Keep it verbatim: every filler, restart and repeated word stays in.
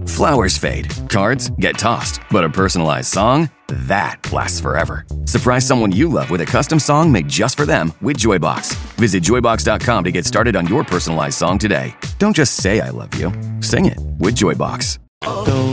Flowers fade, cards get tossed, but a personalized song? That lasts forever. Surprise someone you love with a custom song made just for them with Joybox. Visit joybox dot com to get started on your personalized song today. Don't just say I love you. Sing it with Joybox. Go